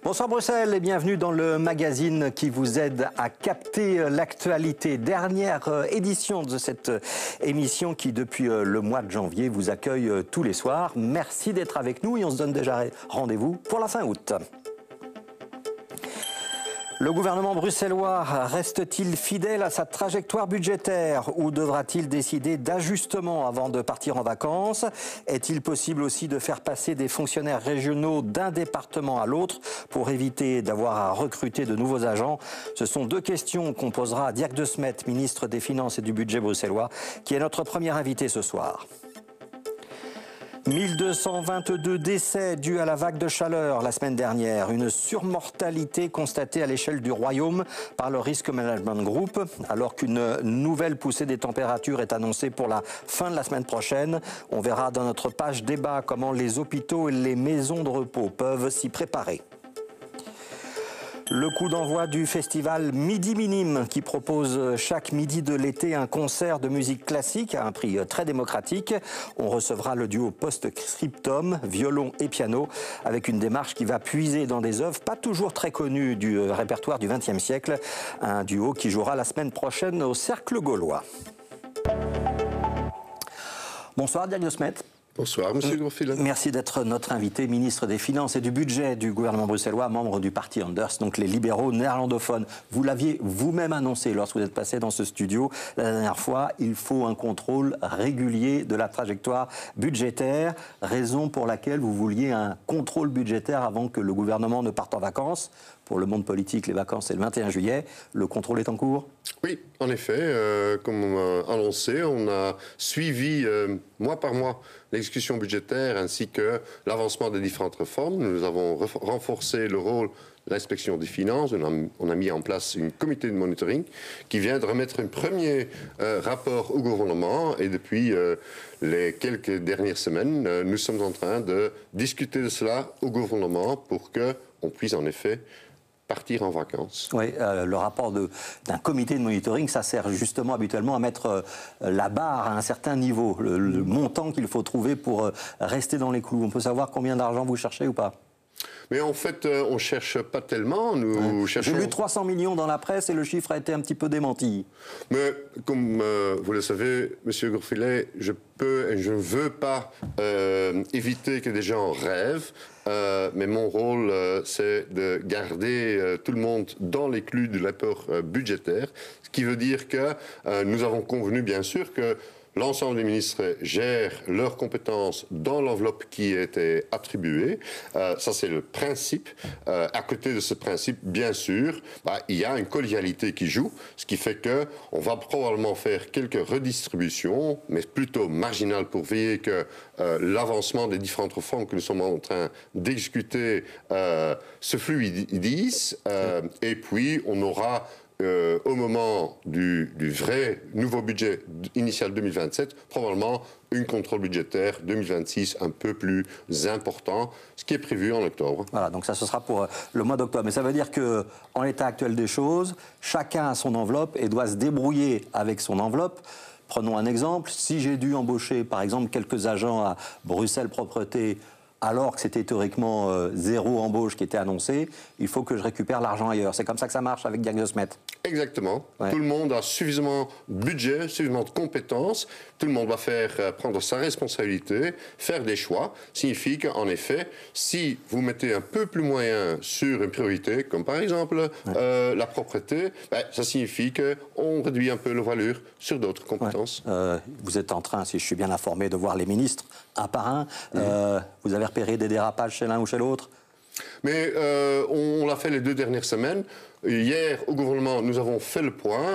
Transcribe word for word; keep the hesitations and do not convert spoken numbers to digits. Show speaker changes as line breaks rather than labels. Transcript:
Bonsoir Bruxelles et bienvenue dans le magazine qui vous aide à capter l'actualité. Dernière édition de cette émission qui, depuis le mois de janvier, vous accueille tous les soirs. Merci d'être avec nous et on se donne déjà rendez-vous pour la fin août. Le gouvernement bruxellois reste-t-il fidèle à sa trajectoire budgétaire ou devra-t-il décider d'ajustements avant de partir en vacances? Est-il possible aussi de faire passer des fonctionnaires régionaux d'un département à l'autre pour éviter d'avoir à recruter de nouveaux agents? Ce sont deux questions qu'on posera à Dirk De Smet, ministre des Finances et du Budget bruxellois, qui est notre premier invité ce soir. mille deux cent vingt-deux décès dus à la vague de chaleur la semaine dernière. Une surmortalité constatée à l'échelle du Royaume par le Risk Management Group, alors qu'une nouvelle poussée des températures est annoncée pour la fin de la semaine prochaine. On verra dans notre page débat comment les hôpitaux et les maisons de repos peuvent s'y préparer. Le coup d'envoi du festival Midi Minime qui propose chaque midi de l'été un concert de musique classique à un prix très démocratique. On recevra le duo Post-Scriptum, violon et piano, avec une démarche qui va puiser dans des œuvres pas toujours très connues du répertoire du vingtième siècle. Un duo qui jouera la semaine prochaine au Cercle Gaulois. Bonsoir Dirk De Smet.
Bonsoir, Monsieur Groffield.
Merci d'être notre invité, ministre des Finances et du Budget du gouvernement bruxellois, membre du parti Anders, donc les libéraux néerlandophones. Vous l'aviez vous-même annoncé lorsque vous êtes passé dans ce studio la dernière fois, il faut un contrôle régulier de la trajectoire budgétaire, raison pour laquelle vous vouliez un contrôle budgétaire avant que le gouvernement ne parte en vacances. Pour le monde politique, les vacances, c'est le vingt et un juillet. Le contrôle est en cours?
Oui, en effet. Euh, comme on a annoncé, on a suivi euh, mois par mois l'exécution budgétaire ainsi que l'avancement des différentes réformes. Nous avons renforcé le rôle de l'inspection des finances. On a, on a mis en place un comité de monitoring qui vient de remettre un premier euh, rapport au gouvernement. Et depuis euh, les quelques dernières semaines, euh, nous sommes en train de discuter de cela au gouvernement pour qu'on puisse en effet partir en vacances.
Oui, euh, le rapport d'un comité de monitoring, ça sert justement habituellement à mettre euh, la barre à un certain niveau, le, le montant qu'il faut trouver pour euh, rester dans les clous. On peut savoir combien d'argent vous cherchez ou pas?
Mais en fait, euh, on ne cherche pas tellement. Nous ouais. cherchons...
J'ai lu trois cents millions dans la presse et le chiffre a été un petit peu démenti.
Mais comme euh, vous le savez, Monsieur Groffield, je peux et je ne veux pas euh, éviter que des gens rêvent. Euh, mais mon rôle, euh, c'est de garder euh, tout le monde dans les clous de l'apport euh, budgétaire. Ce qui veut dire que euh, nous avons convenu, bien sûr, que l'ensemble des ministres gèrent leurs compétences dans l'enveloppe qui était attribuée. Euh, ça, c'est le principe. Euh, à côté de ce principe, bien sûr, bah, il y a une collégialité qui joue, ce qui fait qu'on va probablement faire quelques redistributions, mais plutôt marginales pour veiller que euh, l'avancement des différentes réformes que nous sommes en train d'exécuter euh, se fluidise. Euh, et puis, on aura... Euh, au moment du, du vrai nouveau budget initial deux mille vingt-sept, probablement un contrôle budgétaire deux mille vingt-six un peu plus important, ce qui est prévu en octobre.
Voilà, donc ça ce sera pour le mois d'octobre. Mais ça veut dire qu'en l'état actuel des choses, chacun a son enveloppe et doit se débrouiller avec son enveloppe. Prenons un exemple, si j'ai dû embaucher par exemple quelques agents à Bruxelles Propreté, alors que c'était théoriquement euh, zéro embauche qui était annoncé, il faut que je récupère l'argent ailleurs. C'est comme ça que ça marche avec Dirk De Smet.
Exactement. Ouais. Tout le monde a suffisamment de budget, suffisamment de compétences. Tout le monde va faire euh, prendre sa responsabilité, faire des choix. Ça signifie qu'en effet, si vous mettez un peu plus moyen sur une priorité, comme par exemple ouais. euh, la propreté, ben, ça signifie qu'on réduit un peu le voilure sur d'autres compétences.
Ouais. Euh, vous êtes en train, si je suis bien informé, de voir les ministres un par un. Mmh. Euh, vous avez repéré des dérapages chez l'un ou chez l'autre?
Mais euh, on l'a fait les deux dernières semaines. Hier, au gouvernement, nous avons fait le point.